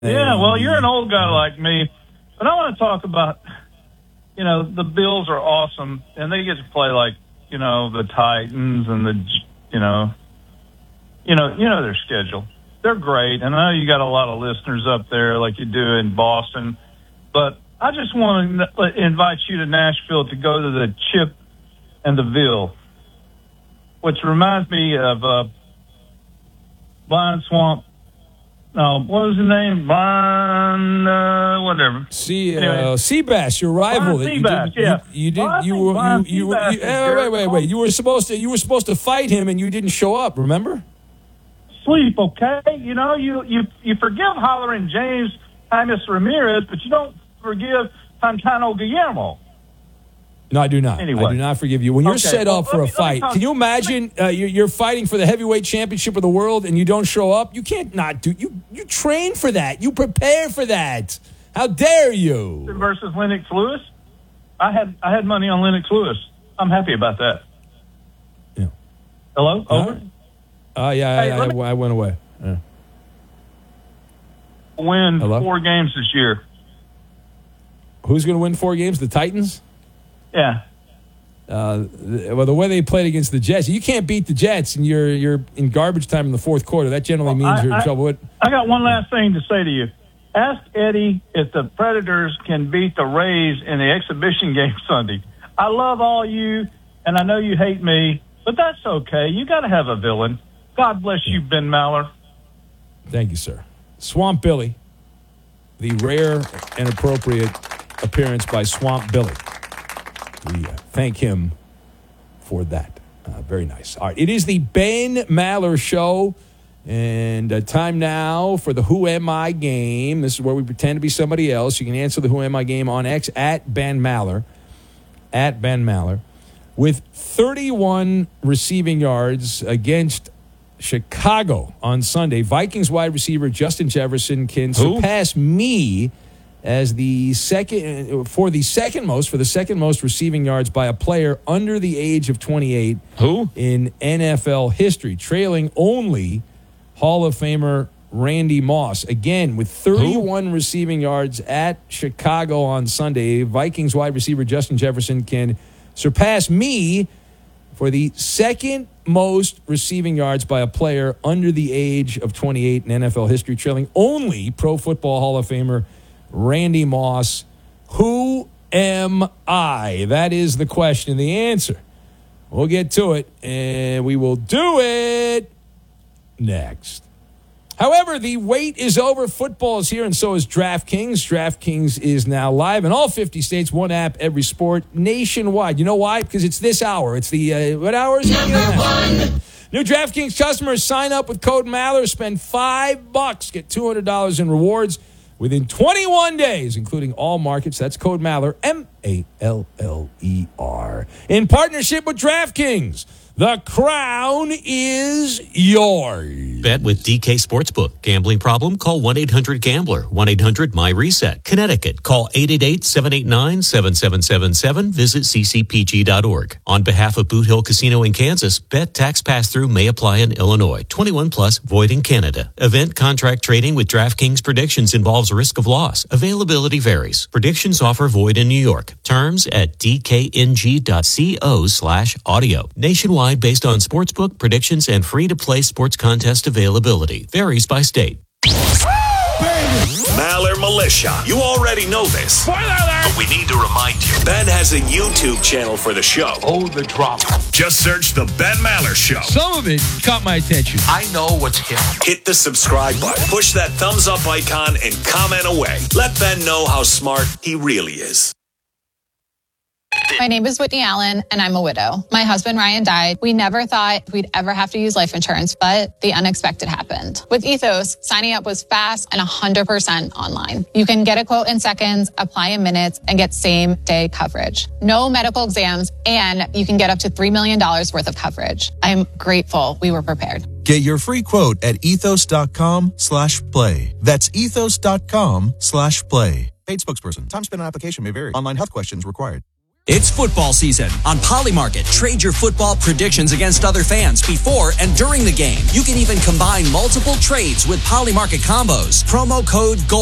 Yeah, well, you're an old guy like me, but I want to talk about, the Bills are awesome, and they get to play like, the Titans and their schedule. They're great, and I know you got a lot of listeners up there like you do in Boston, but I just want to invite you to Nashville to go to the Chip and the Ville, which reminds me of Vine Swamp. No, what was the name? Whatever. Seabass, your rival. Seabass, yeah. Wait. You were supposed to fight him, and you didn't show up. Remember? Sleep, okay? You forgive hollering James James Ramirez, but you don't forgive Pantano Guillermo. No, I do not. Anyway. I do not forgive you. When you're set up for a fight, can you imagine you're fighting for the heavyweight championship of the world and you don't show up? You can't not do. You train for that. You prepare for that. How dare you? Versus Lennox Lewis. I had money on Lennox Lewis. I'm happy about that. Yeah. Hello. Over. I went away. Yeah. Win 4 games this year. Who's going to win 4 games? The Titans. Yeah. The way they played against the Jets, you can't beat the Jets, and you're in garbage time in the fourth quarter. That generally means you're in trouble. I got one last thing to say to you. Ask Eddie if the Predators can beat the Rays in the exhibition game Sunday. I love all you, and I know you hate me, but that's okay. You got to have a villain. God bless you, Ben Maller. Thank you, sir. Swamp Billy, the rare and appropriate appearance by Swamp Billy. We thank him for that. Very nice. All right, it is the Ben Maller Show, and time now for the Who Am I game. This is where we pretend to be somebody else. You can answer the Who Am I game on X at Ben Maller, with 31 receiving yards against Chicago on Sunday. Vikings wide receiver Justin Jefferson can surpass me as the second most receiving yards by a player under the age of 28 in NFL history, trailing only Hall of Famer Randy Moss. Again, with 31 receiving yards at Chicago on Sunday, Vikings wide receiver Justin Jefferson can surpass me for the second most receiving yards by a player under the age of 28 in NFL history, trailing only Pro Football Hall of Famer Randy Moss. Who am I? That is the question. The answer. We'll get to it, and we will do it next. However, the wait is over. Football is here, and so is DraftKings. DraftKings is now live in all 50 states, one app, every sport, nationwide. You know why? Because it's this hour. It's the, what hour is it? #1. New DraftKings customers sign up with code Maller, spend $5, get $200 in rewards within 21 days, including all markets. That's code Maller, Maller, in partnership with DraftKings. The crown is yours. Bet with DK Sportsbook. Gambling problem? Call 1-800-GAMBLER. 1-800-MY-RESET. Connecticut. Call 888-789-7777. Visit ccpg.org. On behalf of Boot Hill Casino in Kansas, bet tax pass-through may apply in Illinois. 21 plus, void in Canada. Event contract trading with DraftKings predictions involves risk of loss. Availability varies. Predictions offer void in New York. Terms at dkng.co/audio. Nationwide based on sportsbook predictions and free-to-play sports contest availability. Varies by state. Maller Militia. You already know this. Spoiler alert! But we need to remind you. Ben has a YouTube channel for the show. Oh, the drama. Just search The Ben Maller Show. Some of it caught my attention. I know what's hip. Hit the subscribe button. Push that thumbs up icon and comment away. Let Ben know how smart he really is. My name is Whitney Allen, and I'm a widow. My husband, Ryan, died. We never thought we'd ever have to use life insurance, but the unexpected happened. With Ethos, signing up was fast and 100% online. You can get a quote in seconds, apply in minutes, and get same-day coverage. No medical exams, and you can get up to $3 million worth of coverage. I'm grateful we were prepared. Get your free quote at ethos.com/play. That's ethos.com/play. Paid spokesperson. Time spent on application may vary. Online health questions required. It's football season. On Polymarket, trade your football predictions against other fans before and during the game. You can even combine multiple trades with Polymarket combos. Promo code GOLD